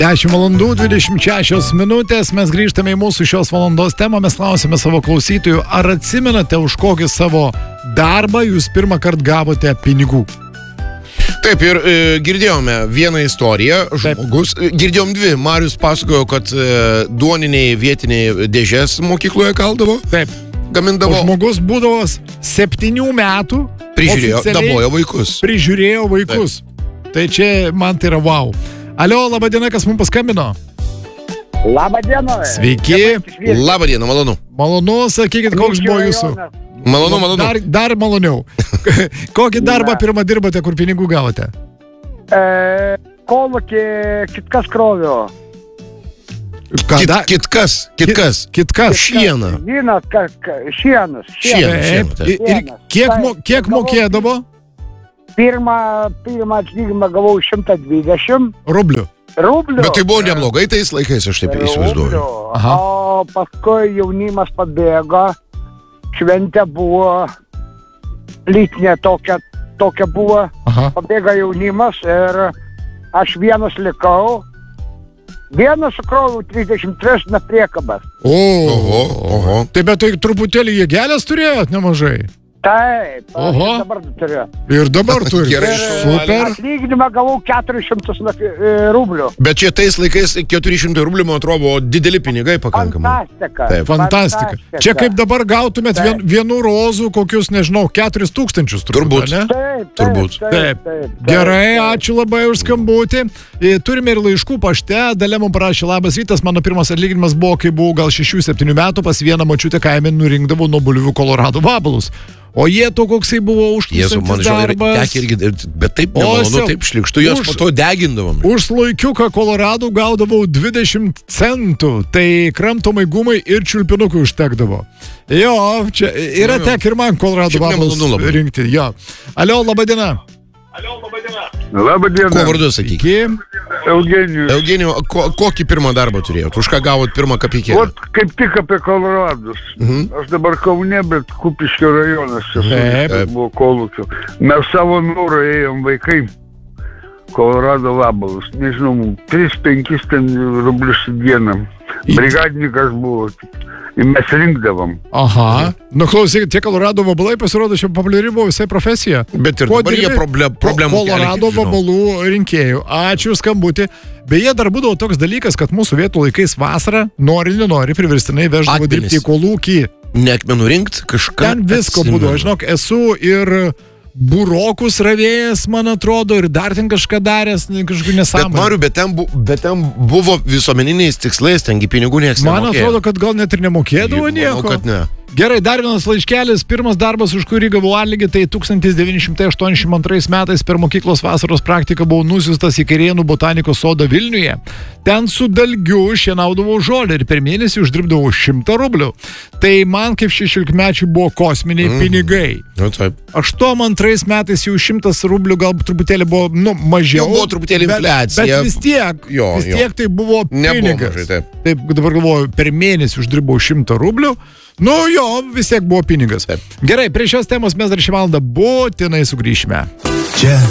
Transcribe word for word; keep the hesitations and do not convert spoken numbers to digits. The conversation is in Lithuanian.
dešimt valandų dvidešimt šešios minutės. Mes grįžtame į mūsų šios valandos temą. Mes klausime savo klausytojų, ar atsimenate, už kokį savo darbą jūs pirmą kartą gavote pinigų? Taip, ir e, girdėjome vieną istoriją. Žmogus, e, girdėjom dvi. Marius pasakojo, kad e, duoniniai vietiniai dėžės mokykloje kaldavo. Taip. Gamindavo. O žmogus būdavo septynių metų. Prižiūrėjo, dabojo vaikus. Prižiūrėjo vaikus. Taip. Tai čia man tai yra wow. Alio, laba diena, kas mums paskambino? Labą dieną. Sveiki. Labą dieną, malonu. Malonu, sakykit, koks buvo jūsų? Malonu, malonu. Dar, dar maloniau. Kokį darbą pirmą dirbate, kur pinigų gavote? E, kolūkį kitkas krovio. Kit, kitkas, kitkas. Kitkas. Šieną. Vynas, ka, ka, šienas. Šienas, šienas. Ir, ir kiek, mo, kiek mokėdavo? Pirmą, pirmą atlyginimą gavau šimtą dvidešimt rublių. Rublių. Bet tai buvo neblogai tais laikais, aš taip įsivaizduoju. Aha. O paskui jaunimas pabėgo. Šventė buvo lytinė tokia, tokia buvo. Aha. Pabėga jaunimas ir aš vienas likau. Vienas sukroviau trisdešimt tris na priekabas. O, oho, oho. Tai bet tai truputėlį jėgelės turėjot nemažai. Taip, oho. Ir dabar turiu. Ir dabar turiu. Gerai, super. Atlyginimą gavau keturis šimtus rublių. Bet čia tais laikais keturi šimtai rublių, man atrodo, buvo dideli pinigai pakankamai. Fantastika. Taip. Fantastika. Fantastika. Čia kaip dabar gautumėt vien, vienų rozų kokius, nežinau, keturis tūkstančius turbūt, turbūt. ne? Taip, taip, Turbūt. Taip, taip, taip, taip. Gerai, ačiū labai už skambutį. Turime ir laiškų pašte. Dalia mums parašė, labas rytas, mano pirmas atlyginimas buvo, kai buvau gal šešių septynių metų, pas vieną močiutę kaime nurinkdavau nuo bulvių Kolorado vabalus. O jie to koksai buvo užtūkstantis darbas. Irgi, bet taip nemalonu, taip šlikštų, jos po to degindavom. Už slaikiuką Kolorado gaudavau dvidešimt centų, tai kramtomai gumai ir čiulpinukui užtekdavo. Jo, čia yra tek ir man Kolorado vabalus rinkti. Jo. Alio, laba diena. Alio, laba diena. Labą dieną. Ko vardu sakykime? Eugenijus. Eugenijus, ko, kokį pirmą darbą turėjot? Už ką gavot pirmą kapikėlę? Ot, kaip tik apie Koloradus. Mhm. Aš dabar Kaune, bet Kupiškio rajonas. Čia buvo kolūkio. Mes savo norą ėjom vaikai Kolorado vabalus. Nežinau, tris penkis ten rublius į dieną. Brigadininkas buvo. Ir mes rinkdavom. Aha. Nu, klausykit, tie Kolorado vabalai pasirodo, čia populiari buvo visai profesija. Bet ir Ko dabar dirbi? jie problem, problemų kelia. Kolorado vabalų rinkėjų. Ačiū skambutį. Beje, dar būdavo toks dalykas, kad mūsų vietų laikais vasarą, nori, nenori, priverstinai veždavo dirbti į kolūkį. Ne akmenų rinkt, kažką. Ten visko būdavo. Žinok, esu ir burokus ravėjęs, man atrodo, ir dar ten kažką daręs, kažkokių nesąmonę. Bet, Mariu, bet, ten bu, bet ten buvo visuomeniniais tikslais, tengi pinigų nieks nemokėjo. Man atrodo, kad gal net ir nemokėdavo nieko. Manau, kad ne. Gerai, dar vienas laiškelis. Pirmas darbas, už kurį gavau atlygį, tai tūkstantis devyni šimtai aštuoniasdešimt antrais metais per mokyklos vasaros praktiką buvau nusiustas į Kairėnų botanikos sodą Vilniuje. Ten su dalgiu šienaudavau žolę ir per mėnesį uždirbdavau šimtą rublių. Tai man kaip šešiolikmečiui buvo kosminiai mm. pinigai. Nu, taip. aštuoniasdešimt antrais metais jau šimtas rublių gal truputėlį buvo, nu, mažiau. Jau buvo truputėlį infliacija. Bet, bet vis tiek, jo, vis tiek jo. tai buvo pinigas. Mažai, taip. Taip, dabar galvoju, per mėnesį uždirbau šimtą rublių. Nu jo, vis tiek buvo pinigas. Taip. Gerai, prie šios temos mes dar šį valandą būtinai sugrįšime. Čia